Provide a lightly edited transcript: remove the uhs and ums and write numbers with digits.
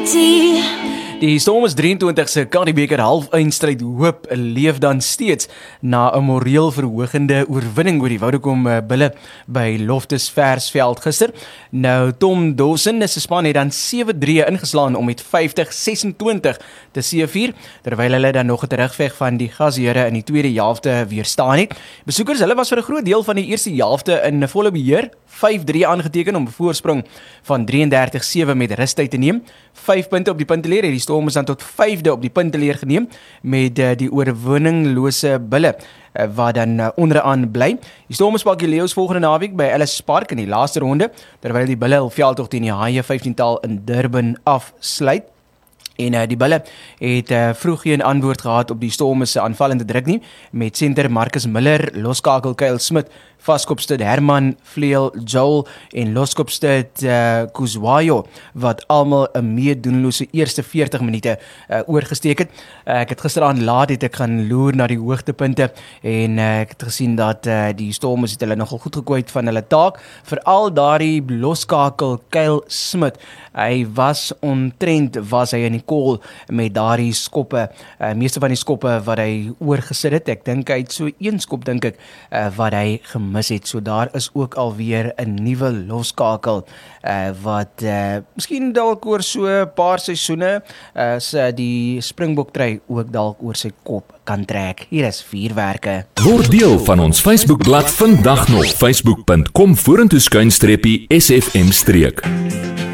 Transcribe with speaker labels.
Speaker 1: Die Stormers 23se Karibeker half-eindstryd hoop leef dan steeds na 'n moreel verhogende oorwinning oor die Vodacom Bulle by Loftus Versveld gister. Nou Tom Dawson se span het dan 7-3 ingeslaan om met 50-26 te seëvier, terwyl hulle dan nog 'n terugveg van die gasheure in die tweede helfte weerstaan het. Besoekers, hulle was vir 'n groot deel van die eerste helfte in volle beheer, 5-3 aangeteken om 'n voorsprong van 33-7 met rustyd te neem. 5 punte op die punteleer het die Stormers dan tot 5de op die punteleer geneem met die oorwinninglose Bulle wat dan onderaan bly. Die Stormers pak die Leeu's volgende naweek by Ellis Park in die laaste ronde, terwyl die Bulle hul veldtog teen die Haie 15-tal in Durban afsluit. En die Bulle het vroeg geen antwoord gehad op die Stormers se aanvallende druk nie, met center Marcus Miller, loskakel Kyle Smith, vaskopstud Herman, vleuel Joel en loskopstud Kuzwayo, wat almal 'n meedoenlose eerste 40 minute oorgesteek het. Ek het gisteraan laat het ek gaan loer na die hoogtepunte en ek het gesien dat die Stormers het hulle nogal goed gekwyt van hulle taak, veral daardie loskakel Kyle Smith. Hy was was hy in die kool met daardie skoppe, meeste van die skoppe wat hy oorgesit het. Ek dink hy het so een skop wat hy gemis het. So daar is ook alweer 'n nuwe loskakel wat miskien dalk oor so 'n paar seisoene die Springbok-trui ook dalk oor sy kop kan trek. Hier is vuurwerke.
Speaker 2: Word deel van ons Facebookblad vandag nog, facebook.com/SFM-streek.